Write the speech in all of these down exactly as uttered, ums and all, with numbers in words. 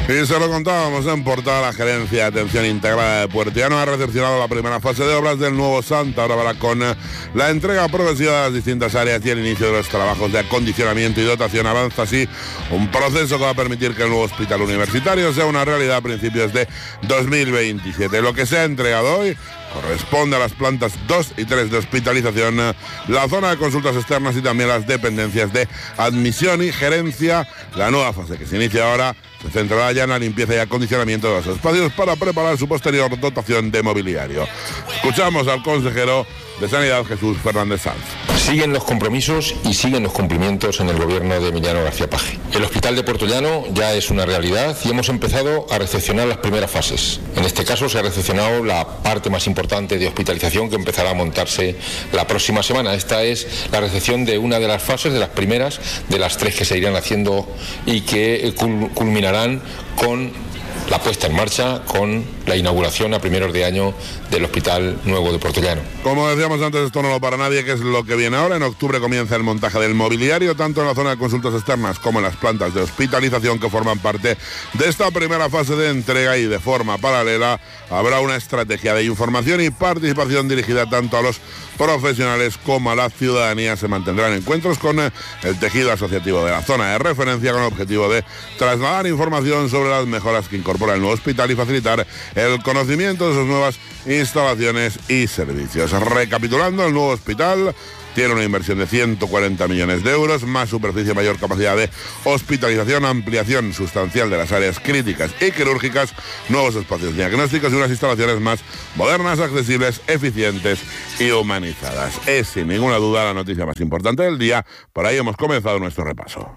Y se lo contábamos en portada, la Gerencia de Atención Integrada de Puertollano ha recepcionado la primera fase de obras del nuevo Santa Bárbara con la entrega progresiva de las distintas áreas y el inicio de los trabajos de acondicionamiento y dotación. Avanza así un proceso que va a permitir que el nuevo hospital universitario sea una realidad a principios de dos mil veintisiete. Lo que se ha entregado hoy corresponde a las plantas dos y tres de hospitalización, la zona de consultas externas y también las dependencias de admisión y gerencia. La nueva fase que se inicia ahora se centrará ya en la limpieza y acondicionamiento de los espacios para preparar su posterior dotación de mobiliario. Escuchamos al consejero de Sanidad, Jesús Fernández Sanz. Siguen los compromisos y siguen los cumplimientos en el gobierno de Emiliano García Paje. El Hospital de Puertollano ya es una realidad y hemos empezado a recepcionar las primeras fases. En este caso se ha recepcionado la parte más importante de hospitalización, que empezará a montarse la próxima semana. Esta es la recepción de una de las fases, de las primeras, de las tres que se irán haciendo y que culminarán con la puesta en marcha, con la inauguración a primeros de año del Hospital Nuevo de Puertollano. Como decíamos antes, esto no lo para nadie, que es lo que viene ahora. En octubre comienza el montaje del mobiliario, tanto en la zona de consultas externas como en las plantas de hospitalización que forman parte de esta primera fase de entrega, y de forma paralela habrá una estrategia de información y participación dirigida tanto a los profesionales como a la ciudadanía. Se mantendrán encuentros con el tejido asociativo de la zona de referencia con el objetivo de trasladar información sobre las mejoras que incorpora el nuevo hospital y facilitar el conocimiento de sus nuevas instalaciones y servicios. Recapitulando, el nuevo hospital tiene una inversión de ciento cuarenta millones de euros, más superficie, mayor capacidad de hospitalización, ampliación sustancial de las áreas críticas y quirúrgicas, nuevos espacios diagnósticos y unas instalaciones más modernas, accesibles, eficientes y humanizadas. Es sin ninguna duda la noticia más importante del día. Por ahí hemos comenzado nuestro repaso.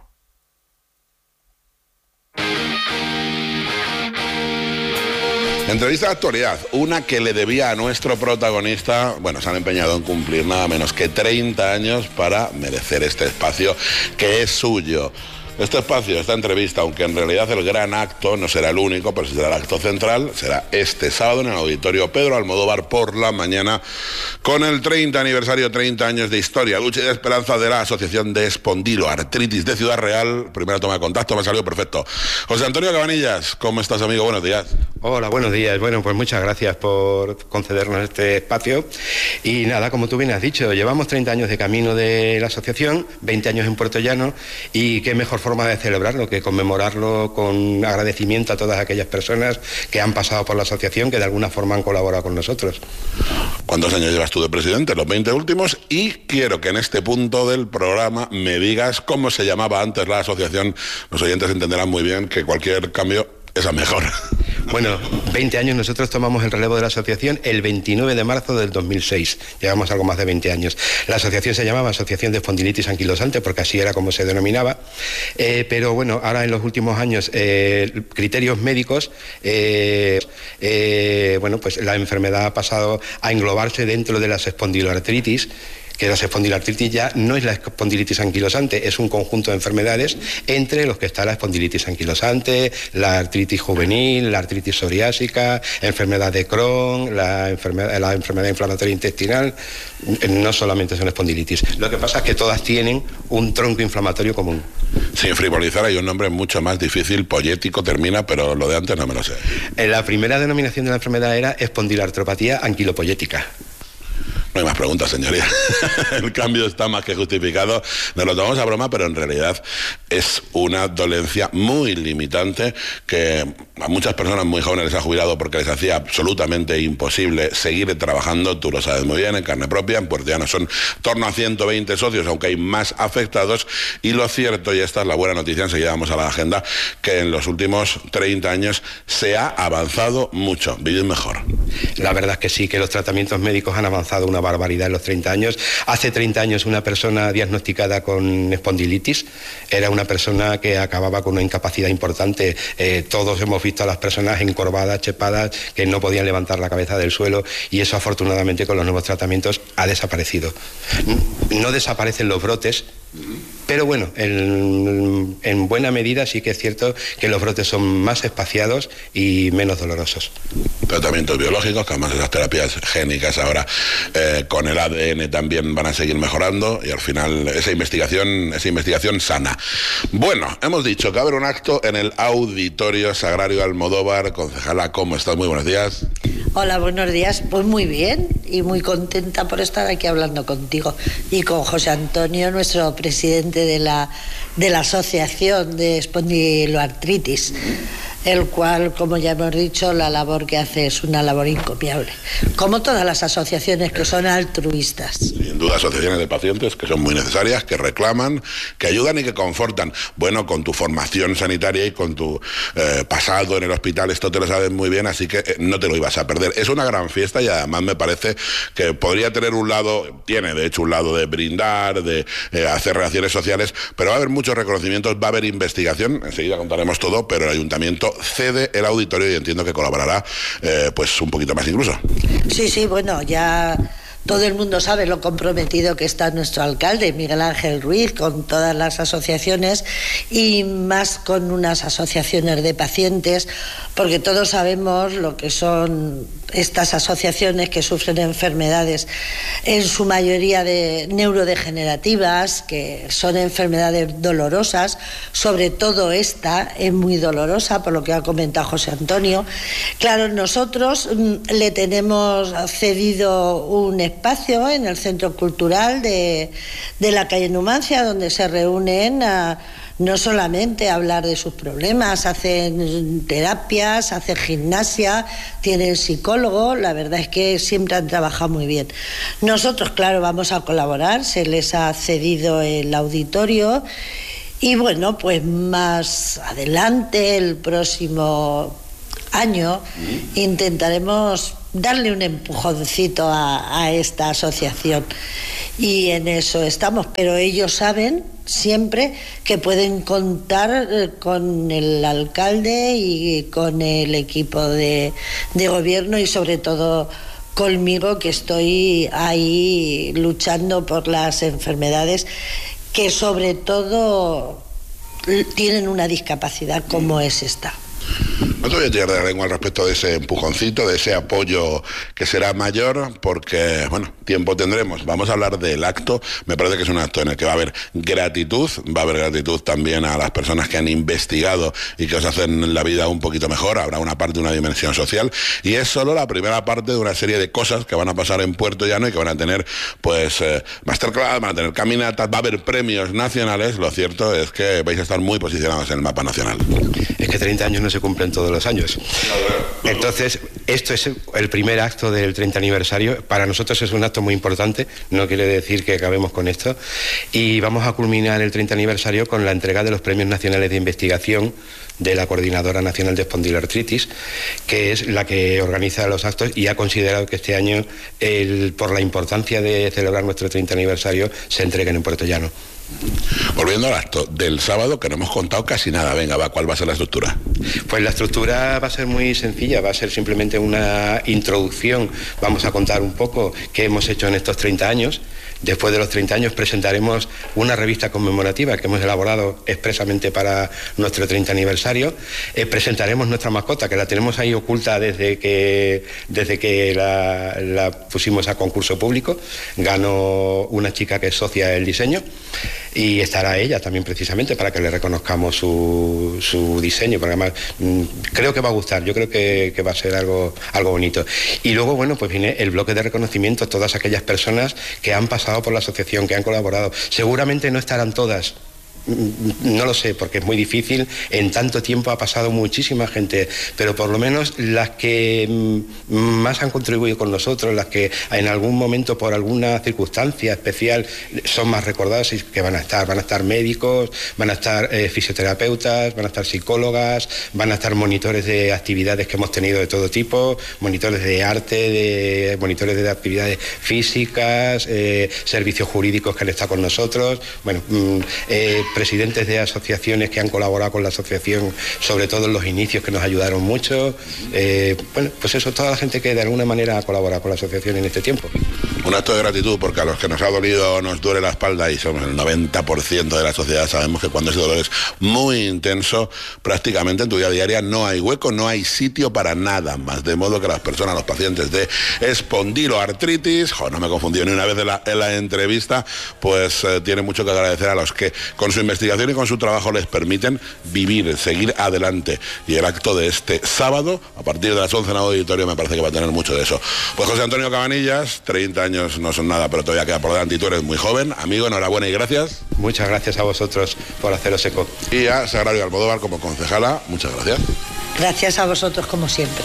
Entrevista de actualidad, una que le debía a nuestro protagonista. Bueno, se han empeñado en cumplir nada menos que treinta años para merecer este espacio que es suyo. Este espacio, esta entrevista, aunque en realidad el gran acto no será el único, pero sí será el acto central, será este sábado en el Auditorio Pedro Almodóvar por la mañana, con el treinta aniversario, treinta años de historia, lucha y de esperanza de la Asociación de Espondiloartritis de Ciudad Real. Primera toma de contacto, me ha salido perfecto. José Antonio Cabanillas, ¿cómo estás, amigo? Buenos días. Hola, buenos días. Bueno, pues muchas gracias por concedernos este espacio. Y nada, como tú bien has dicho, llevamos treinta años de camino de la asociación, veinte años en Puertollano, y qué mejor forma de celebrarlo que conmemorarlo con agradecimiento a todas aquellas personas que han pasado por la asociación, que de alguna forma han colaborado con nosotros. ¿Cuántos años llevas tú de presidente? Los veinte últimos. Y quiero que en este punto del programa me digas cómo se llamaba antes la asociación. Los oyentes entenderán muy bien que cualquier cambio es a mejor. Bueno, veinte años, nosotros tomamos el relevo de la asociación el veintinueve de marzo del dos mil seis. Llevamos algo más de veinte años. La asociación se llamaba Asociación de Espondilitis Anquilosante, porque así era como se denominaba. Eh, pero bueno, ahora en los últimos años, eh, criterios médicos, eh, eh, bueno, pues la enfermedad ha pasado a englobarse dentro de las espondiloartritis, que la espondiloartritis ya no es la espondilitis anquilosante, es un conjunto de enfermedades entre los que está la espondilitis anquilosante, la artritis juvenil, la artritis psoriásica, enfermedad de Crohn, la enfermedad, la enfermedad inflamatoria intestinal. No solamente son espondilitis. Lo que pasa es que todas tienen un tronco inflamatorio común. Sin frivolizar, hay un nombre mucho más difícil, poético, termina, pero lo de antes no me lo sé. La primera denominación de la enfermedad era espondiloartropatía anquilopoyética. No hay más preguntas, señoría. El cambio está más que justificado. Nos lo tomamos a broma, pero en realidad es una dolencia muy limitante que a muchas personas muy jóvenes les ha jubilado porque les hacía absolutamente imposible seguir trabajando. Tú lo sabes muy bien, en carne propia. En Puertollano son torno a ciento veinte socios, aunque hay más afectados. Y lo cierto, y esta es la buena noticia, enseguida vamos a la agenda, que en los últimos treinta años se ha avanzado mucho. Vivir mejor. La verdad es que sí, que los tratamientos médicos han avanzado una barbaridad en los treinta años. Hace treinta años una persona diagnosticada con espondilitis era una persona que acababa con una incapacidad importante. Eh, todos hemos visto a las personas encorvadas, chepadas, que no podían levantar la cabeza del suelo, y eso afortunadamente con los nuevos tratamientos ha desaparecido. No desaparecen los brotes, Pero bueno, en, en buena medida sí que es cierto que los brotes son más espaciados y menos dolorosos. Tratamientos biológicos, que además esas terapias génicas ahora eh, con el A D N también van a seguir mejorando, y al final esa investigación, esa investigación sana. Bueno, hemos dicho que va a haber un acto en el Auditorio Sagrario Almodóvar. Concejala, ¿cómo estás? Muy buenos días. Hola, buenos días. Pues muy bien y muy contenta por estar aquí hablando contigo y con José Antonio, nuestro presidente de la, de la Asociación de Espondiloartritis, el cual, como ya hemos dicho, la labor que hace es una labor encomiable, como todas las asociaciones que son altruistas. Sin duda, asociaciones de pacientes que son muy necesarias, que reclaman, que ayudan y que confortan. Bueno, con tu formación sanitaria y con tu eh, pasado en el hospital, esto te lo sabes muy bien, así que eh, no te lo ibas a perder. Es una gran fiesta y además me parece que podría tener un lado, tiene de hecho un lado de brindar, de eh, hacer relaciones sociales, pero va a haber muchos reconocimientos, va a haber investigación, enseguida contaremos todo, pero el ayuntamiento cede el auditorio y entiendo que colaborará eh, pues un poquito más incluso. Sí, sí, bueno, ya todo el mundo sabe lo comprometido que está nuestro alcalde, Miguel Ángel Ruiz, con todas las asociaciones y más con unas asociaciones de pacientes, porque todos sabemos lo que son estas asociaciones que sufren enfermedades, en su mayoría de neurodegenerativas, que son enfermedades dolorosas, sobre todo esta es muy dolorosa, por lo que ha comentado José Antonio. Claro, nosotros mm, le tenemos cedido un espacio en el Centro Cultural de, de la calle Numancia, donde se reúnen a, no solamente a hablar de sus problemas, hacen terapias, hacen gimnasia, tienen psicólogo. La verdad es que siempre han trabajado muy bien. Nosotros, claro, vamos a colaborar, se les ha cedido el auditorio y bueno, pues más adelante, el próximo año, intentaremos darle un empujoncito a, a esta asociación y en eso estamos, pero ellos saben siempre que pueden contar eh, con el alcalde y con el equipo de, de gobierno y sobre todo conmigo, que estoy ahí luchando por las enfermedades que sobre todo tienen una discapacidad como es esta. No te voy a tirar de la lengua al respecto de ese empujoncito, de ese apoyo que será mayor, porque, bueno, tiempo tendremos. Vamos a hablar del acto. Me parece que es un acto en el que va a haber gratitud, va a haber gratitud también a las personas que han investigado y que os hacen la vida un poquito mejor. Habrá una parte, una dimensión social, y es solo la primera parte de una serie de cosas que van a pasar en Puerto Llano y que van a tener, pues, eh, masterclass, van a tener caminatas, va a haber premios nacionales. Lo cierto es que vais a estar muy posicionados en el mapa nacional. Es que treinta años no se cumplen todos los años. Entonces, esto es el primer acto del treinta aniversario. Para nosotros es un acto muy importante, no quiere decir que acabemos con esto. Y vamos a culminar el treinta aniversario con la entrega de los premios nacionales de investigación de la Coordinadora Nacional de Espondiloartritis, que es la que organiza los actos y ha considerado que este año, el, por la importancia de celebrar nuestro treinta aniversario, se entreguen en Puerto Llano. Volviendo al acto del sábado, que no hemos contado casi nada. Venga, va, ¿cuál va a ser la estructura? Pues la estructura va a ser muy sencilla, va a ser simplemente una introducción. Vamos a contar un poco qué hemos hecho en estos treinta años. Después de los treinta años presentaremos una revista conmemorativa que hemos elaborado expresamente para nuestro treinta aniversario. Eh, presentaremos nuestra mascota, que la tenemos ahí oculta desde que, desde que la, la pusimos a concurso público. Ganó una chica que es socia del diseño y estará ella también precisamente para que le reconozcamos su, su diseño, porque además mmm, creo que va a gustar, yo creo que, que va a ser algo, algo bonito. Y luego, bueno, pues viene el bloque de reconocimiento, todas aquellas personas que han pasado por la asociación, que han colaborado. Seguramente no estarán todas, no lo sé, porque es muy difícil, en tanto tiempo ha pasado muchísima gente, pero por lo menos las que más han contribuido con nosotros, las que en algún momento por alguna circunstancia especial son más recordadas y que van a estar, van a estar médicos, van a estar eh, fisioterapeutas, van a estar psicólogas, van a estar monitores de actividades que hemos tenido de todo tipo, monitores de arte, de, monitores de actividades físicas, eh, servicios jurídicos que han estado con nosotros, bueno, eh, presidentes de asociaciones que han colaborado con la asociación, sobre todo en los inicios, que nos ayudaron mucho. Eh, bueno, pues eso, toda la gente que de alguna manera ha colaborado con la asociación en este tiempo. Un acto de gratitud, porque a los que nos ha dolido nos duele la espalda, y somos el noventa por ciento de la sociedad, sabemos que cuando ese dolor es muy intenso, prácticamente en tu vida diaria no hay hueco, no hay sitio para nada más. De modo que las personas, los pacientes de espondiloartritis, jo, no me he confundido ni una vez en la, en la entrevista, pues eh, tienen mucho que agradecer a los que con su investigación y con su trabajo les permiten vivir, seguir adelante. Y el acto de este sábado, a partir de las once en el auditorio, me parece que va a tener mucho de eso. Pues José Antonio Cabanillas, treinta años no son nada, pero todavía queda por delante y tú eres muy joven. Amigo, enhorabuena y gracias. Muchas gracias a vosotros por haceros eco. Y a Sagrario Almodóvar como concejala, muchas gracias. Gracias a vosotros como siempre.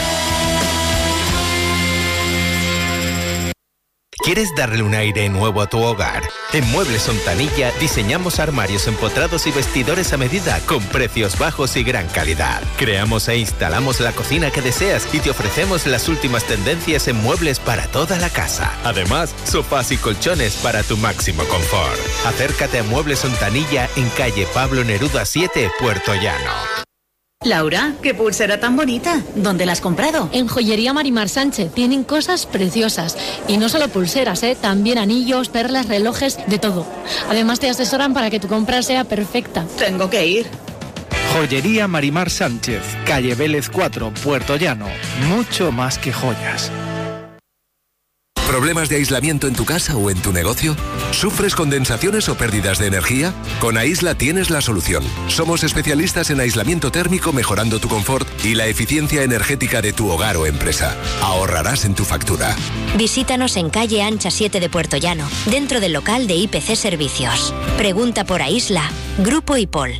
¿Quieres darle un aire nuevo a tu hogar? En Muebles Ontanilla diseñamos armarios empotrados y vestidores a medida con precios bajos y gran calidad. Creamos e instalamos la cocina que deseas y te ofrecemos las últimas tendencias en muebles para toda la casa. Además, sofás y colchones para tu máximo confort. Acércate a Muebles Ontanilla en calle Pablo Neruda siete, Puerto Llano. Laura, qué pulsera tan bonita. ¿Dónde la has comprado? En Joyería Marimar Sánchez. Tienen cosas preciosas. Y no solo pulseras, ¿eh? También anillos, perlas, relojes, de todo. Además te asesoran para que tu compra sea perfecta. Tengo que ir. Joyería Marimar Sánchez, calle Vélez cuatro, Puerto Llano. Mucho más que joyas. ¿Problemas de aislamiento en tu casa o en tu negocio? ¿Sufres condensaciones o pérdidas de energía? Con Aisla tienes la solución. Somos especialistas en aislamiento térmico, mejorando tu confort y la eficiencia energética de tu hogar o empresa. Ahorrarás en tu factura. Visítanos en calle Ancha siete de Puerto Llano, dentro del local de I P C Servicios. Pregunta por Aisla, Grupo IPOL.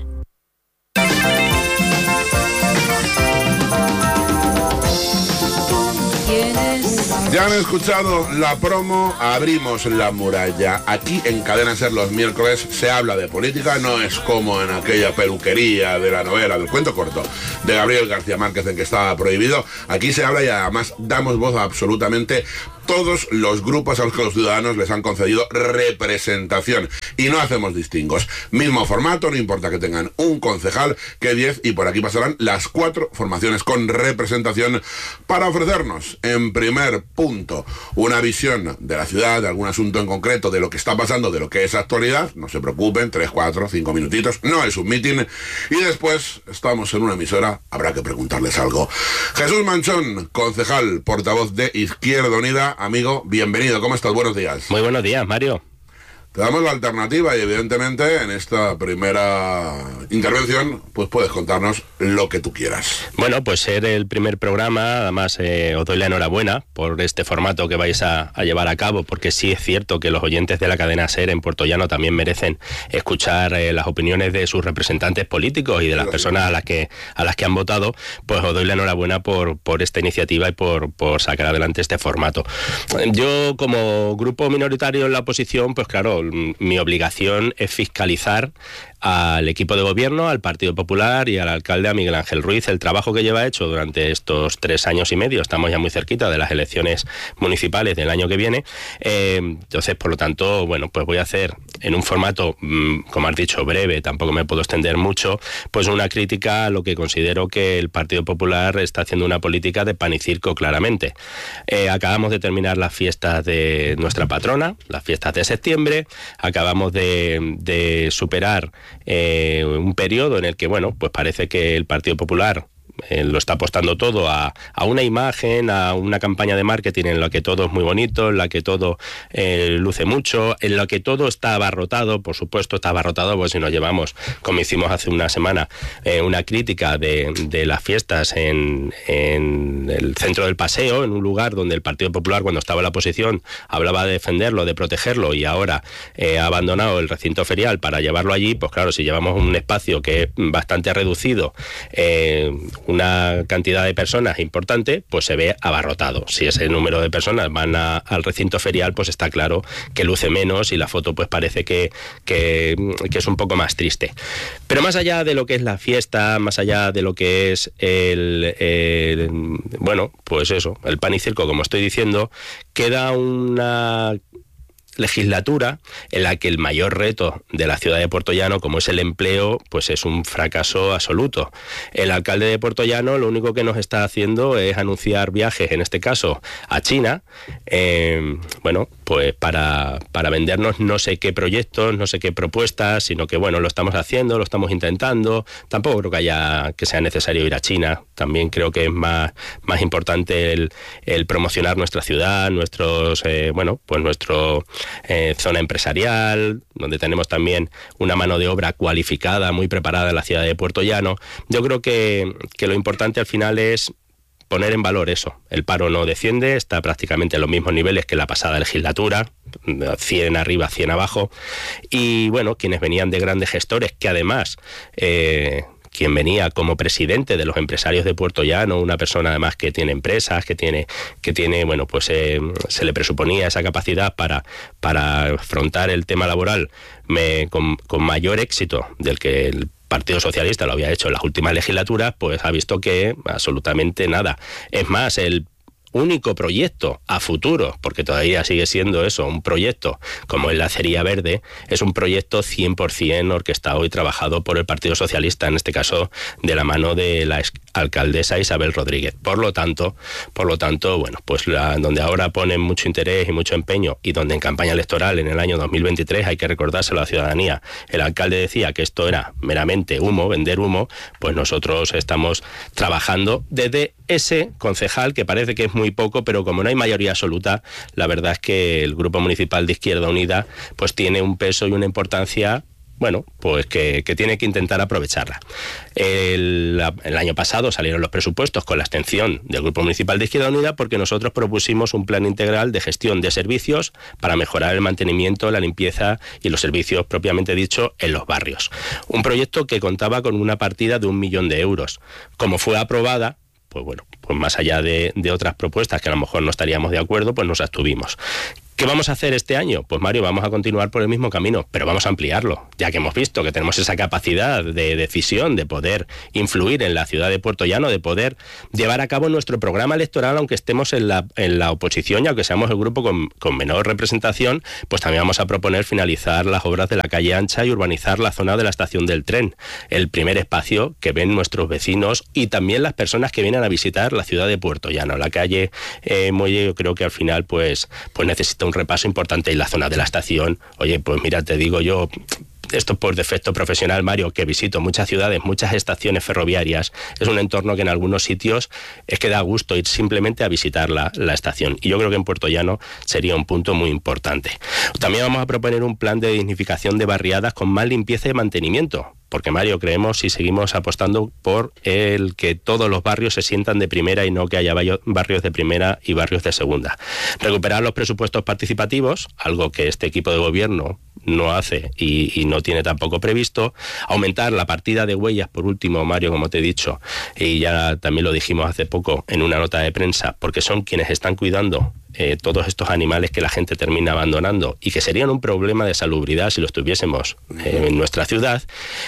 Ya han escuchado la promo, abrimos la muralla. Aquí en Cadena Ser los miércoles se habla de política, no es como en aquella peluquería de la novela, del cuento corto de Gabriel García Márquez en que estaba prohibido. Aquí se habla y además damos voz a absolutamente todos los grupos a los que los ciudadanos les han concedido representación. Y no hacemos distingos. Mismo formato, no importa que tengan un concejal que diez, y por aquí pasarán las cuatro formaciones con representación para ofrecernos, en primer punto, una visión de la ciudad, de algún asunto en concreto, de lo que está pasando, de lo que es actualidad. No se preocupen, tres, cuatro, cinco minutitos, no es un mitin. Y después, estamos en una emisora, habrá que preguntarles algo. Jesús Manchón, concejal, portavoz de Izquierda Unida. Amigo, bienvenido, ¿cómo estás? Buenos días. Muy buenos días, Mario. Te damos la alternativa y evidentemente en esta primera intervención pues puedes contarnos lo que tú quieras. Bueno, pues ser el primer programa, además eh, os doy la enhorabuena por este formato que vais a, a llevar a cabo, porque sí es cierto que los oyentes de la cadena SER en Puerto Llano también merecen escuchar eh, las opiniones de sus representantes políticos y de las sí, personas sí. a las que a las que han votado. Pues os doy la enhorabuena por, por esta iniciativa y por, por sacar adelante este formato. Yo, como grupo minoritario en la oposición, pues claro, mi obligación es fiscalizar al equipo de gobierno, al Partido Popular y al alcalde, a Miguel Ángel Ruiz, el trabajo que lleva hecho durante estos tres años y medio. Estamos ya muy cerquita de las elecciones municipales del año que viene. Eh, entonces, por lo tanto, bueno, pues voy a hacer en un formato, mmm, como has dicho, breve, tampoco me puedo extender mucho, pues una crítica a lo que considero que el Partido Popular está haciendo una política de pan y circo, claramente. Eh, acabamos de terminar las fiestas de nuestra patrona, las fiestas de septiembre, acabamos de, de superar Eh, un periodo en el que, bueno, pues parece que el Partido Popular eh, lo está apostando todo a, a una imagen, a una campaña de marketing en la que todo es muy bonito, en la que todo eh, luce mucho, en la que todo está abarrotado. Por supuesto está abarrotado, pues si nos llevamos, como hicimos hace una semana, eh, una crítica de, de las fiestas en, en el centro del Paseo, en un lugar donde el Partido Popular, cuando estaba en la oposición, hablaba de defenderlo, de protegerlo, y ahora eh, ha abandonado el recinto ferial para llevarlo allí. Pues claro, si llevamos un espacio que es bastante reducido, eh, una cantidad de personas importante, pues se ve abarrotado. Si ese número de personas van a, al recinto ferial, pues está claro que luce menos y la foto pues parece que, que, que es un poco más triste. Pero más allá de lo que es la fiesta, más allá de lo que es el, el bueno, pues eso, el pan y circo, como estoy diciendo, queda una legislatura en la que el mayor reto de la ciudad de Puertollano, como es el empleo, pues es un fracaso absoluto. El alcalde de Puertollano lo único que nos está haciendo es anunciar viajes, en este caso a China, eh, bueno, pues para, para vendernos no sé qué proyectos, no sé qué propuestas, sino que bueno, lo estamos haciendo, lo estamos intentando. Tampoco creo que haya que sea necesario ir a China. También creo que es más, más importante el, el promocionar nuestra ciudad, nuestros, eh, bueno, pues nuestro eh, zona empresarial, donde tenemos también una mano de obra cualificada, muy preparada en la ciudad de Puertollano. Yo creo que, que lo importante al final es poner en valor eso. El paro no desciende, está prácticamente en los mismos niveles que la pasada legislatura, cien arriba, cien abajo, y bueno, quienes venían de grandes gestores, que además... Eh, quien venía como presidente de los empresarios de Puertollano, una persona además que tiene empresas, que tiene, que tiene bueno, pues eh, se le presuponía esa capacidad para, para afrontar el tema laboral me, con, con mayor éxito del que el Partido Socialista lo había hecho en las últimas legislaturas, pues ha visto que absolutamente nada. Es más, el único proyecto a futuro, porque todavía sigue siendo eso, un proyecto como es la Acería Verde, es un proyecto cien por ciento orquestado y trabajado por el Partido Socialista, en este caso de la mano de la alcaldesa Isabel Rodríguez. Por lo tanto, por lo tanto, bueno, pues la, donde ahora ponen mucho interés y mucho empeño, y donde en campaña electoral en el año dos mil veintitrés hay que recordárselo a la ciudadanía, el alcalde decía que esto era meramente humo, vender humo, pues nosotros estamos trabajando desde ese concejal, que parece que es muy poco, pero como no hay mayoría absoluta, la verdad es que el Grupo Municipal de Izquierda Unida pues tiene un peso y una importancia, bueno, pues que, que tiene que intentar aprovecharla. El, el año pasado salieron los presupuestos con la abstención del Grupo Municipal de Izquierda Unida, porque nosotros propusimos un plan integral de gestión de servicios para mejorar el mantenimiento, la limpieza y los servicios propiamente dicho en los barrios. Un proyecto que contaba con una partida de un millón de euros. Como fue aprobada, pues bueno, pues más allá de, de otras propuestas que a lo mejor no estaríamos de acuerdo, pues nos abstuvimos. ¿Qué vamos a hacer este año? Pues Mario, vamos a continuar por el mismo camino, pero vamos a ampliarlo, ya que hemos visto que tenemos esa capacidad de decisión, de poder influir en la ciudad de Puertollano, de poder llevar a cabo nuestro programa electoral, aunque estemos en la, en la oposición y aunque seamos el grupo con, con menor representación, pues también vamos a proponer finalizar las obras de la calle Ancha y urbanizar la zona de la estación del tren, el primer espacio que ven nuestros vecinos y también las personas que vienen a visitar la ciudad de Puertollano. La calle eh, Muelle, yo creo que al final pues, pues necesita un repaso importante, y la zona de la estación, oye, pues mira, te digo yo, esto por defecto profesional, Mario, que visito muchas ciudades, muchas estaciones ferroviarias, es un entorno que en algunos sitios es que da gusto ir simplemente a visitar la, la estación, y yo creo que en Puertollano sería un punto muy importante. También vamos a proponer un plan de dignificación de barriadas con más limpieza y mantenimiento, porque Mario, creemos y seguimos apostando por el que todos los barrios se sientan de primera y no que haya barrios de primera y barrios de segunda. Recuperar los presupuestos participativos, algo que este equipo de gobierno no hace y, y no tiene tampoco previsto. Aumentar la partida de huellas, por último, Mario, como te he dicho, y ya también lo dijimos hace poco en una nota de prensa, porque son quienes están cuidando eh, todos estos animales que la gente termina abandonando y que serían un problema de salubridad si los tuviésemos eh, en nuestra ciudad.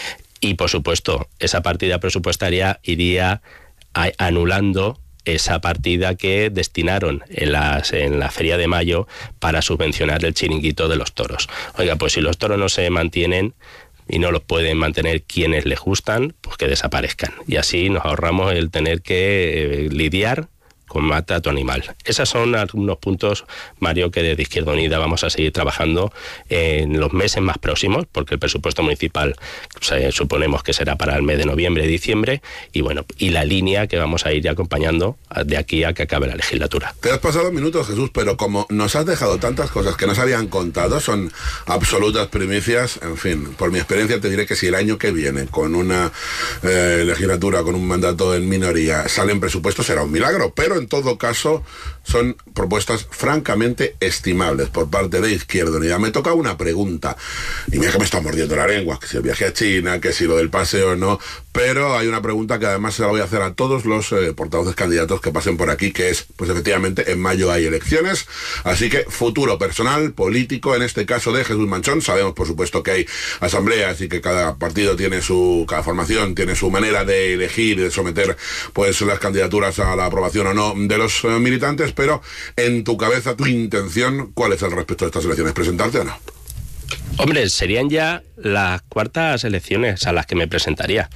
Y, por supuesto, esa partida presupuestaria iría a, anulando esa partida que destinaron en, las, en la Feria de Mayo para subvencionar el chiringuito de los toros. Oiga, pues si los toros no se mantienen y no los pueden mantener quienes les gustan, pues que desaparezcan. Y así nos ahorramos el tener que eh, lidiar con maltrato animal. Esos son algunos puntos, Mario, que desde Izquierda Unida vamos a seguir trabajando en los meses más próximos, porque el presupuesto municipal eh, suponemos que será para el mes de noviembre y diciembre, y bueno, y la línea que vamos a ir acompañando de aquí a que acabe la legislatura. Te has pasado minutos, Jesús, pero como nos has dejado tantas cosas que nos habían contado, son absolutas primicias. En fin, por mi experiencia te diré que si el año que viene, con una eh, legislatura, con un mandato en minoría, salen presupuestos, será un milagro, pero en todo caso son propuestas francamente estimables por parte de Izquierda Unida. Me toca una pregunta, y mira que me está mordiendo la lengua, que si el viaje a China, que si lo del paseo no, pero hay una pregunta que además se la voy a hacer a todos los eh, portavoces candidatos que pasen por aquí, que es, pues efectivamente, en mayo hay elecciones, así que futuro personal, político, en este caso de Jesús Manchón. Sabemos, por supuesto, que hay asambleas y que cada partido tiene su, cada formación tiene su manera de elegir y de someter, pues, las candidaturas a la aprobación o no de los eh, militantes, pero en tu cabeza, tu intención, ¿cuál es al respecto de estas elecciones? ¿Presentarte o no? Hombre, serían ya las cuartas elecciones a las que me presentaría.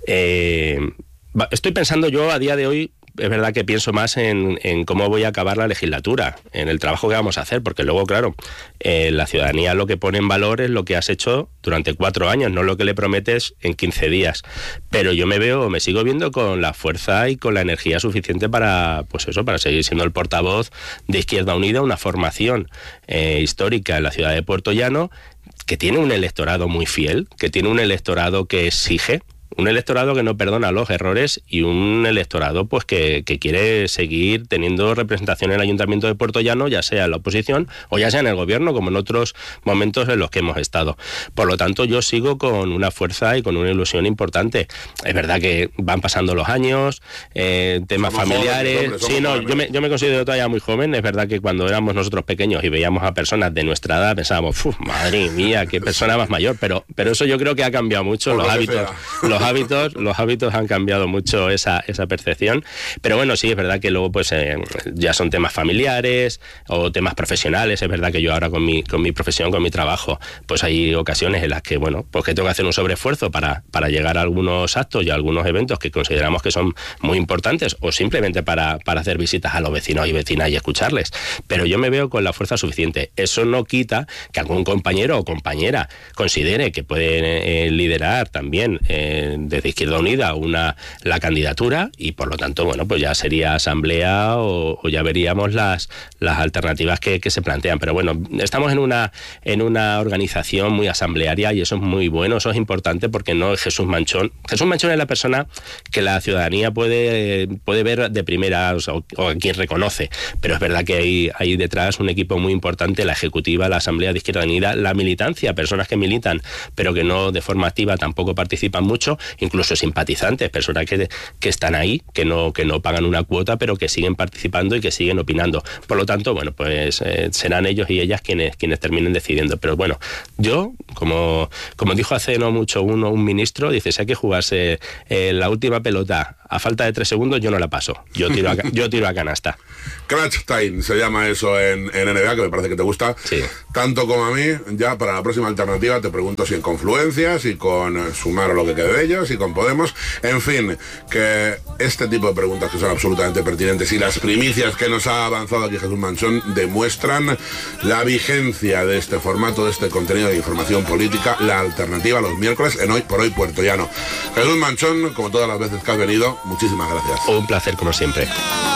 Eh, estoy pensando yo a día de hoy, es verdad que pienso más en, en cómo voy a acabar la legislatura, en el trabajo que vamos a hacer, porque luego, claro, eh, la ciudadanía lo que pone en valor es lo que has hecho durante cuatro años, no lo que le prometes en quince días. Pero yo me veo, me sigo viendo con la fuerza y con la energía suficiente para, pues eso, para seguir siendo el portavoz de Izquierda Unida, una formación eh, histórica en la ciudad de Puertollano, que tiene un electorado muy fiel, que tiene un electorado que exige, un electorado que no perdona los errores y un electorado pues que, que quiere seguir teniendo representación en el Ayuntamiento de Puertollano, ya sea en la oposición o ya sea en el gobierno, como en otros momentos en los que hemos estado. Por lo tanto, yo sigo con una fuerza y con una ilusión importante. Es verdad que van pasando los años, eh, temas somos familiares... Jóvenes, hombre, sí, no, jóvenes. yo, me, yo me considero todavía muy joven. Es verdad que cuando éramos nosotros pequeños y veíamos a personas de nuestra edad, pensábamos, madre mía, qué persona más mayor, pero, pero eso yo creo que ha cambiado mucho, por los hábitos... Los hábitos, los hábitos han cambiado mucho esa, esa percepción, pero bueno, sí, es verdad que luego pues eh, ya son temas familiares o temas profesionales. Es verdad que yo ahora con mi, con mi profesión, con mi trabajo, pues hay ocasiones en las que, bueno, pues que tengo que hacer un sobreesfuerzo para, para llegar a algunos actos y a algunos eventos que consideramos que son muy importantes, o simplemente para, para hacer visitas a los vecinos y vecinas y escucharles, pero yo me veo con la fuerza suficiente. Eso no quita que algún compañero o compañera considere que puede eh, liderar también eh, desde Izquierda Unida una la candidatura, y por lo tanto, bueno, pues ya sería asamblea o, o ya veríamos las, las alternativas que, que se plantean. Pero bueno, estamos en una, en una organización muy asamblearia y eso es muy bueno, eso es importante, porque no es Jesús Manchón. Jesús Manchón es la persona que la ciudadanía puede, puede ver de primera, o, o a quien reconoce, pero es verdad que hay, hay detrás un equipo muy importante, la ejecutiva, la asamblea de Izquierda Unida, la militancia, personas que militan, pero que no de forma activa tampoco participan mucho, incluso simpatizantes, personas que, que están ahí, que no, que no pagan una cuota, pero que siguen participando y que siguen opinando. Por lo tanto, bueno, pues eh, serán ellos y ellas quienes, quienes terminen decidiendo. Pero bueno, yo, como, como dijo hace no mucho uno, un ministro, dice, si hay que jugarse eh, la última pelota a falta de tres segundos, yo no la paso. Yo tiro a, yo tiro a canasta. Clutch Time se llama eso en, en N B A, que me parece que te gusta. Sí. Tanto como a mí. Ya para la próxima alternativa te pregunto si en Confluencia, si con Sumar o lo que quede de ellos, si con Podemos. En fin, que este tipo de preguntas que son absolutamente pertinentes y las primicias que nos ha avanzado aquí Jesús Manchón demuestran la vigencia de este formato, de este contenido de información política, la alternativa los miércoles en Hoy por Hoy Puertollano. Jesús Manchón, como todas las veces que has venido, muchísimas gracias. Un placer como siempre.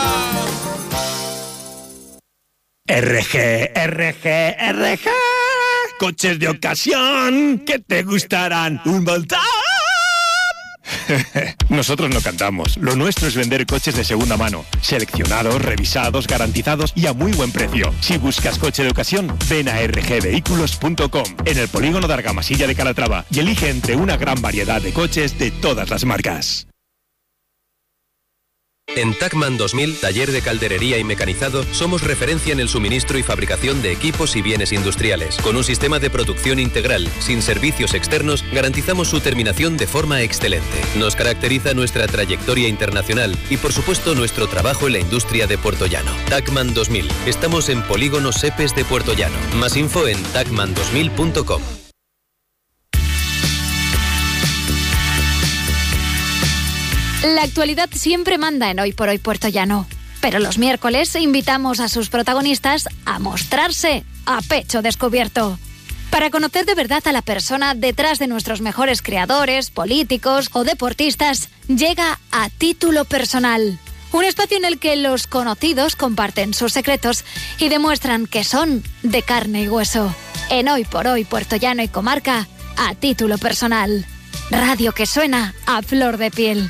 R G, R G, R G, coches de ocasión que te gustarán un montón. Nosotros no cantamos. Lo nuestro es vender coches de segunda mano, seleccionados, revisados, garantizados y a muy buen precio. Si buscas coche de ocasión, ven a r g vehículos punto com, en el polígono de Argamasilla de Calatrava, y elige entre una gran variedad de coches de todas las marcas. En Tacman dos mil, taller de calderería y mecanizado, somos referencia en el suministro y fabricación de equipos y bienes industriales. Con un sistema de producción integral, sin servicios externos, garantizamos su terminación de forma excelente. Nos caracteriza nuestra trayectoria internacional y, por supuesto, nuestro trabajo en la industria de Puertollano. Tacman dos mil. Estamos en Polígono Sepes de Puertollano. Más info en tacman dos mil punto com. La actualidad siempre manda en Hoy por Hoy Puertollano, pero los miércoles invitamos a sus protagonistas a mostrarse a pecho descubierto, para conocer de verdad a la persona detrás de nuestros mejores creadores, políticos o deportistas. Llega A Título Personal, un espacio en el que los conocidos comparten sus secretos y demuestran que son de carne y hueso. En Hoy por Hoy Puertollano y Comarca, A Título Personal. Radio que suena a flor de piel.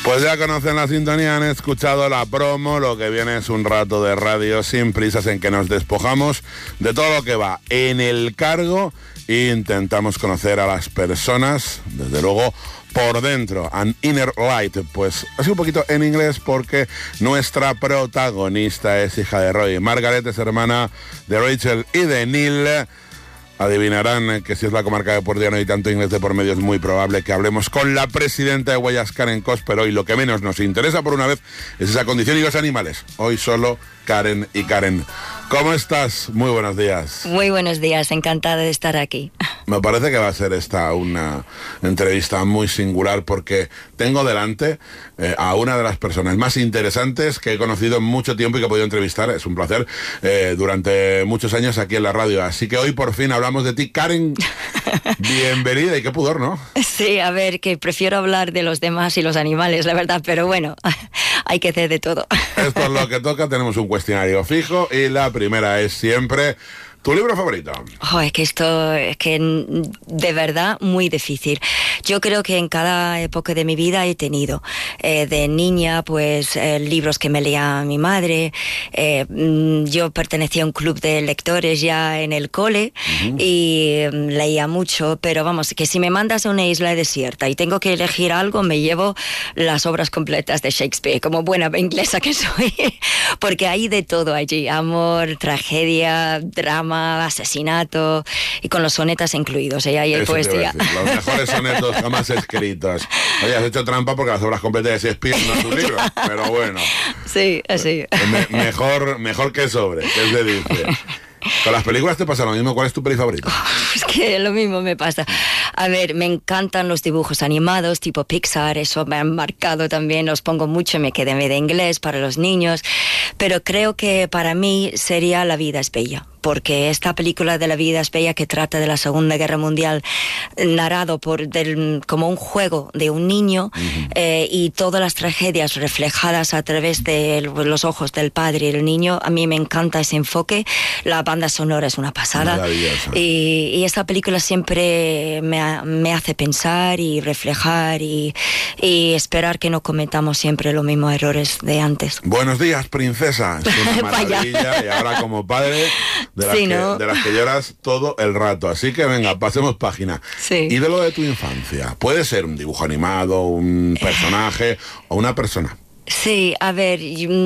Pues ya conocen la sintonía, han escuchado la promo, lo que viene es un rato de radio sin prisas en que nos despojamos de todo lo que va en el cargo e intentamos conocer a las personas, desde luego, por dentro. An Inner Light, pues así un poquito en inglés porque nuestra protagonista es hija de Roy. Margaret es hermana de Rachel y de Neil. Adivinarán que si es la comarca de Puerto Llano y tanto inglés de por medio es muy probable que hablemos con la presidenta de Huellas, Karen Cos, pero hoy lo que menos nos interesa por una vez es esa condición y los animales. Hoy solo Karen y Karen. ¿Cómo estás? Muy buenos días. Muy buenos días, encantada de estar aquí. Me parece que va a ser esta una entrevista muy singular porque tengo delante eh, a una de las personas más interesantes que he conocido en mucho tiempo y que he podido entrevistar. Es un placer eh, durante muchos años aquí en la radio. Así que hoy por fin hablamos de ti, Karen. Bienvenida y qué pudor, ¿no? Sí, a ver, que prefiero hablar de los demás y los animales, la verdad, pero bueno, hay que hacer de todo. Esto es lo que toca, tenemos un cuestionario fijo y la primera es siempre... ¿Tu libro favorito? Oh, es que esto, es que de verdad muy difícil. Yo creo que en cada época de mi vida he tenido. Eh, de niña, pues, eh, libros que me leía mi madre. Eh, yo pertenecía a un club de lectores ya en el cole uh-huh. y um, leía mucho, pero vamos, que si me mandas a una isla desierta y tengo que elegir algo, me llevo las obras completas de Shakespeare, como buena inglesa que soy, porque hay de todo allí. Amor, tragedia, drama, asesinato y con los sonetas incluidos, ¿eh? Ahí hay Eso poesía. Los mejores sonetos jamás escritos. Oye, has hecho trampa porque las obras completas de Shakespeare no es tu libro, pero bueno. Sí, así. Me, mejor, mejor que sobre, ¿qué se dice? Con las películas te pasa lo mismo. ¿Cuál es tu peli favorita? Es que lo mismo me pasa. A ver, me encantan los dibujos animados tipo Pixar, eso me han marcado también, los pongo mucho, me quedé de inglés para los niños, pero creo que para mí sería La vida es bella, porque esta película de La vida es bella que trata de la Segunda Guerra Mundial, narrado por del, como un juego de un niño uh-huh. eh, y todas las tragedias reflejadas a través de los ojos del padre y el niño, a mí me encanta ese enfoque. La banda sonora es una pasada y, y esta película siempre me, me hace pensar y reflejar y, y esperar que no cometamos siempre los mismos errores de antes. Buenos días, princesa. Es una maravilla. Y ahora como padre... De las, sí, que, ¿no? de las que lloras todo el rato. Así que venga, pasemos página. Sí. Y de lo de tu infancia. Puede ser un dibujo animado, un personaje eh. o una persona. Sí, a ver,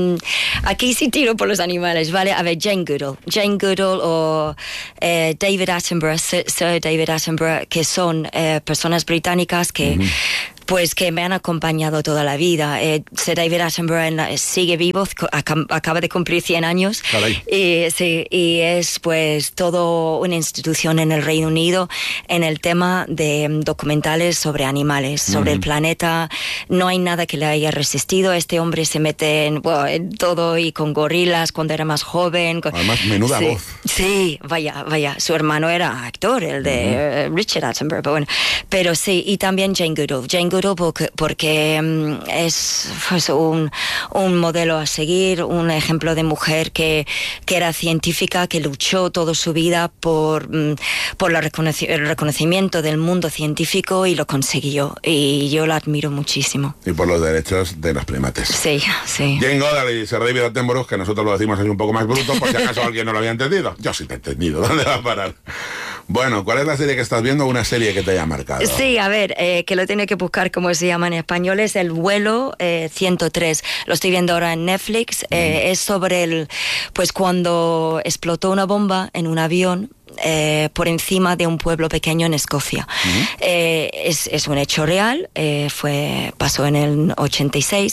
aquí sí tiro por los animales, ¿vale? A ver, Jane Goodall. Jane Goodall o eh, David Attenborough, Sir, Sir David Attenborough, que son eh, personas británicas que... Uh-huh. Pues que me han acompañado toda la vida. Eh, Sir David Attenborough la, sigue vivo, acaba de cumplir cien años. Y, sí, y es pues todo una institución en el Reino Unido en el tema de documentales sobre animales, sobre uh-huh. el planeta. No hay nada que le haya resistido. Este hombre se mete en, bueno, en todo y con gorilas cuando era más joven. Además, menuda sí, voz. Sí, vaya, vaya. Su hermano era actor, el de uh-huh. Richard Attenborough. Pero, bueno, pero sí, y también Jane Goodall. Jane Goodall Porque, porque es pues, un, un modelo a seguir, un ejemplo de mujer que, que era científica, que luchó toda su vida por, por la reconoci- el reconocimiento del mundo científico y lo consiguió. Y yo la admiro muchísimo. Y por los derechos de los primates. Sí, sí. Jane Goodall y Sir David Attenborough, que nosotros lo decimos así un poco más bruto, por si acaso alguien no lo había entendido. Yo sí te he entendido. ¿Dónde va a parar? Bueno, ¿cuál es la serie que estás viendo o una serie que te haya marcado? Sí, a ver, eh, que lo tiene que buscar como se llama en español, es El vuelo eh, ciento tres. Lo estoy viendo ahora en Netflix. Eh, mm. Es sobre el, pues cuando explotó una bomba en un avión Eh, por encima de un pueblo pequeño en Escocia. Uh-huh. Eh, es, es un hecho real, eh, fue, pasó en el ochenta y seis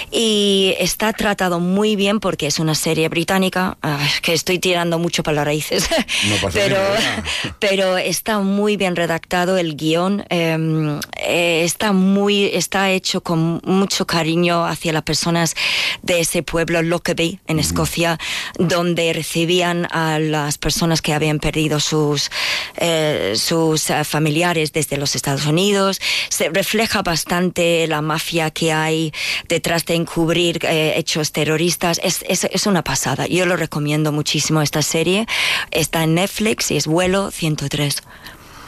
y está tratado muy bien porque es una serie británica, uh, que estoy tirando mucho para las raíces, no pasa pero, nada. pero está muy bien redactado el guión, eh, eh, está, muy, está hecho con mucho cariño hacia las personas de ese pueblo, Lockerbie, en uh-huh. Escocia, donde recibían a las personas que habían perdido sus, eh, sus uh, familiares desde los Estados Unidos. Se refleja bastante la mafia que hay detrás de encubrir eh, hechos terroristas. Es, es, es una pasada. Yo lo recomiendo muchísimo esta serie. Está en Netflix y es Vuelo ciento tres.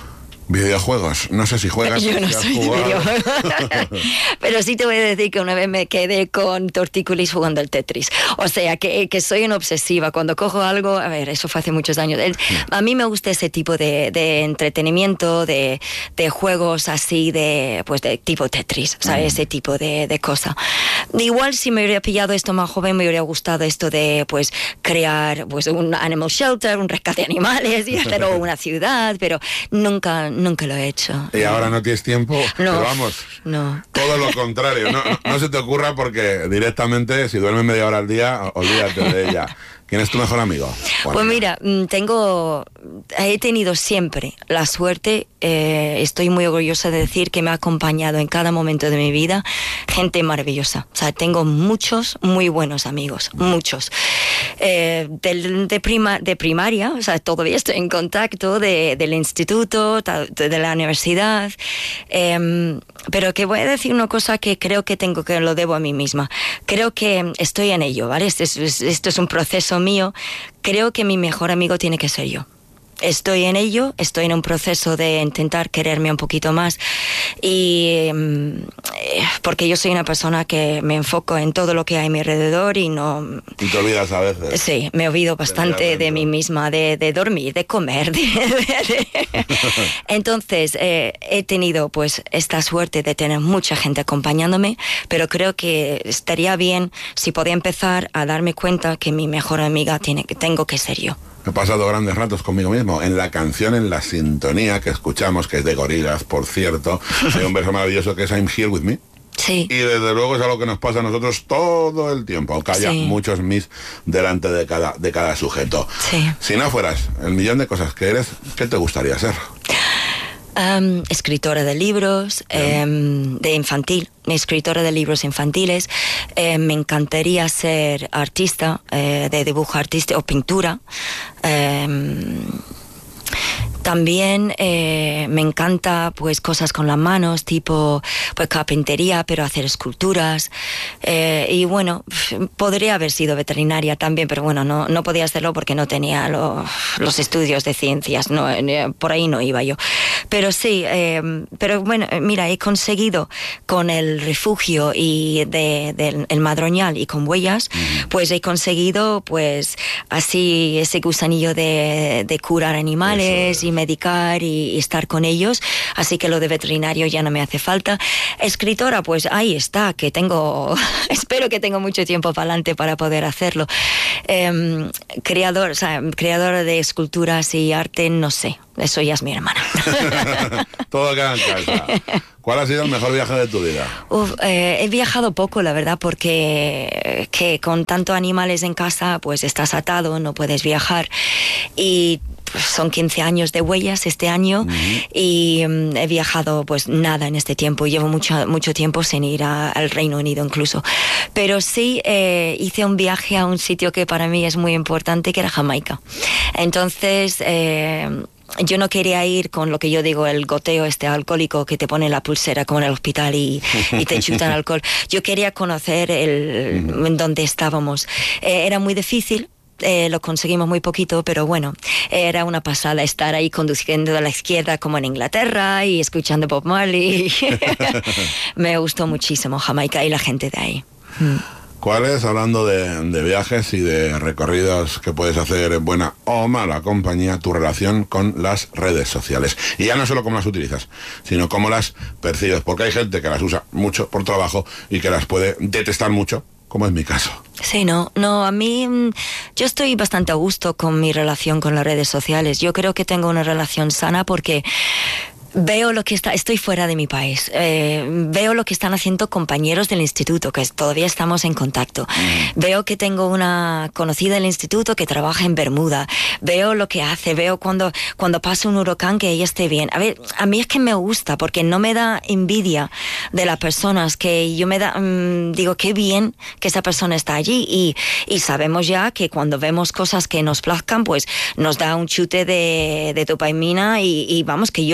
Videojuegos, no sé si juegas. Yo no si has soy de jugado. videojuegos. Pero sí te voy a decir que una vez me quedé con tortícolis jugando al Tetris. O sea, que, que soy una obsesiva. Cuando cojo algo, a ver, eso fue hace muchos años. El, a mí me gusta ese tipo de, de entretenimiento, de, de juegos así, de pues de tipo Tetris, o sea, mm. ese tipo de, de cosa. Igual si me hubiera pillado esto más joven, me hubiera gustado esto de pues crear pues un animal shelter, un rescate de animales y hacer una ciudad, pero nunca... Nunca lo he hecho. ¿Y ahora no tienes tiempo? No, Pero vamos, no. todo lo contrario. No, no, no se te ocurra porque directamente, si duermes media hora al día, olvídate de ella. ¿Quién es tu mejor amigo? Bueno, pues mira, tengo, he tenido siempre la suerte, eh, estoy muy orgullosa de decir que me ha acompañado en cada momento de mi vida gente maravillosa. O sea, tengo muchos muy buenos amigos, muchos. Eh, de, de, prima, de primaria, o sea, todavía estoy en contacto, de, del instituto, de, de la universidad, eh, pero que voy a decir una cosa que creo que tengo que lo debo a mí misma. Creo que estoy en ello, ¿vale? Esto es, esto es un proceso mío. Creo que mi mejor amigo tiene que ser yo. Estoy en ello, estoy en un proceso de intentar quererme un poquito más y eh, porque yo soy una persona que me enfoco en todo lo que hay a mi alrededor y no... Y te olvidas a veces. Sí, me olvido bastante de mí misma, de, de dormir, de comer. De, de, de... Entonces, eh, he tenido pues esta suerte de tener mucha gente acompañándome, pero creo que estaría bien si podía empezar a darme cuenta que mi mejor amiga tiene, que tengo que ser yo. He pasado grandes ratos conmigo mismo. En la canción, en la sintonía que escuchamos, que es de Gorillaz, por cierto, hay un verso maravilloso que es I'm Here With Me. Sí. Y desde luego es algo que nos pasa a nosotros todo el tiempo, aunque haya sí. muchos mis delante de cada, de cada sujeto. Sí. Si no fueras el millón de cosas que eres, ¿qué te gustaría ser? Um, escritora de libros, um, de infantil, escritora de libros infantiles. Eh, me encantaría ser artista, eh, de dibujo artístico o pintura. Eh, También eh, me encanta pues cosas con las manos, tipo pues carpintería, pero hacer esculturas. Eh, y bueno, podría haber sido veterinaria también, pero bueno, no, no podía hacerlo porque no tenía lo, los estudios de ciencias, no, por ahí no iba yo. Pero sí, eh, pero bueno, mira, he conseguido con el refugio y de, de el Madroñal y con Huellas, uh-huh. pues he conseguido pues así ese gusanillo de, de curar animales. Eso. Y medicar y, y estar con ellos, así que lo de veterinario ya no me hace falta. Escritora, pues ahí está, que tengo, espero que tengo mucho tiempo para adelante para poder hacerlo. Eh, creador, o sea, creadora de esculturas y arte, no sé, eso ya es mi hermana. Todo queda en casa. ¿Cuál ha sido el mejor viaje de tu vida? Uf, eh, he viajado poco, la verdad, porque que con tantos animales en casa, pues estás atado, no puedes viajar. Y son quince años de Huellas este año, uh-huh. y um, he viajado pues nada en este tiempo. Llevo mucho, mucho tiempo sin ir a, al Reino Unido incluso. Pero sí eh, hice un viaje a un sitio que para mí es muy importante, que era Jamaica. Entonces... Eh, yo no quería ir con lo que yo digo, el goteo este alcohólico que te pone la pulsera como en el hospital y, y te chutan alcohol. Yo quería conocer el en donde estábamos. Eh, era muy difícil. Eh, lo conseguimos muy poquito, pero bueno, era una pasada estar ahí conduciendo a la izquierda como en Inglaterra y escuchando Bob Marley. Me gustó muchísimo Jamaica y la gente de ahí. Mm. ¿Cuál es, hablando de, de viajes y de recorridos que puedes hacer en buena o mala compañía, tu relación con las redes sociales? Y ya no solo cómo las utilizas, sino cómo las percibes, porque hay gente que las usa mucho por trabajo y que las puede detestar mucho, como es mi caso. Sí, no, no, a mí yo estoy bastante a gusto con mi relación con las redes sociales. Yo creo que tengo una relación sana porque veo lo que está, estoy fuera de mi país, eh, veo lo que están haciendo compañeros del instituto, que todavía estamos en contacto. Mm. Veo que tengo una conocida del instituto que trabaja en Bermuda, veo lo que hace, veo cuando, cuando pasa un huracán que ella esté bien. A ver, a mí es que me gusta, porque no me da envidia de las personas, que yo me da, mmm, digo, qué bien que esa persona está allí, y, y sabemos ya que cuando vemos cosas que nos plazcan, pues nos da un chute de, de dopamina, y, y vamos, que yo lo uso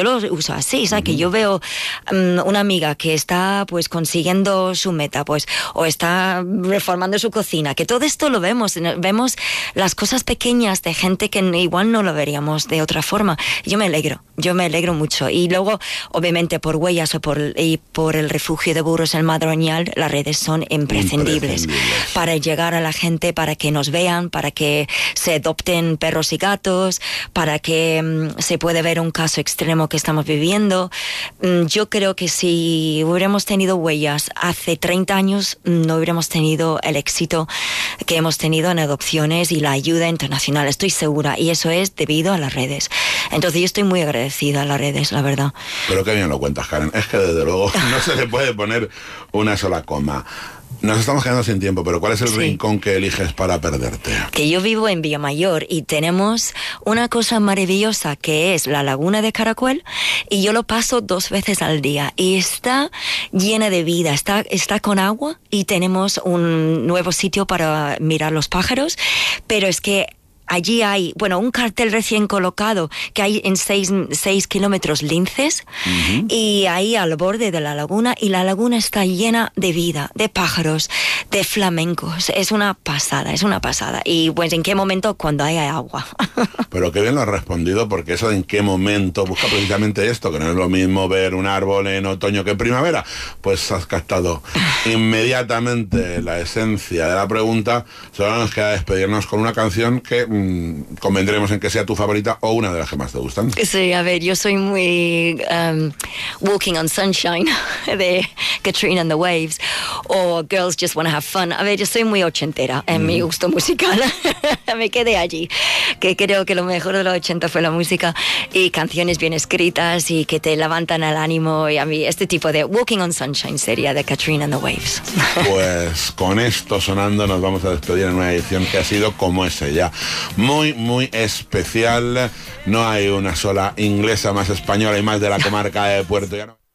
eso así, ¿sabes? Uh-huh. Que yo veo um, una amiga que está pues consiguiendo su meta, pues, o está reformando su cocina, que todo esto lo vemos, vemos las cosas pequeñas de gente que igual no lo veríamos de otra forma. Yo me alegro, yo me alegro mucho. Y luego, obviamente, por Huellas o por, y por el refugio de burros en Madroñal, las redes son imprescindibles, imprescindibles para llegar a la gente, para que nos vean, para que se adopten perros y gatos, para que um, se pueda ver un caso extremo que estamos viviendo. Um, yo creo que si hubiéramos tenido Huellas hace treinta años, no hubiéramos tenido el éxito que hemos tenido en adopciones y la ayuda internacional, estoy segura, y eso es debido a las redes. Entonces yo estoy muy agradecida a las redes, la verdad. Pero qué bien lo cuentas, Karen, es que desde luego no se le puede poner una sola coma. Nos estamos quedando sin tiempo, pero ¿cuál es el sí. rincón que eliges para perderte? Que yo vivo en Villamayor y tenemos una cosa maravillosa que es la Laguna de Caracuel, y yo lo paso dos veces al día y está llena de vida, está, está con agua, y tenemos un nuevo sitio para mirar los pájaros, pero es que allí hay, bueno, un cartel recién colocado que hay en seis, seis kilómetros linces, uh-huh. y ahí al borde de la laguna, y la laguna está llena de vida, de pájaros, de flamencos. Es una pasada, es una pasada. Y pues en qué momento, cuando haya agua. Pero qué bien lo has respondido, porque eso de en qué momento busca precisamente esto, que no es lo mismo ver un árbol en otoño que en primavera. Pues has captado inmediatamente la esencia de la pregunta. Solo nos queda despedirnos con una canción que convendremos en que sea tu favorita o una de las que más te gustan. Sí, a ver, yo soy muy um, Walking on Sunshine de Katrina and the Waves, o Girls Just Wanna Have Fun. A ver, yo soy muy ochentera en mm. mi gusto musical. Me quedé allí, que creo que lo mejor de los ochenta fue la música y canciones bien escritas y que te levantan el ánimo, y a mí este tipo de Walking on Sunshine sería de Katrina and the Waves. Pues con esto sonando nos vamos a despedir en una edición que ha sido como es ella. Muy, muy especial. No hay una sola inglesa más española y más de la comarca de Puerto Llano.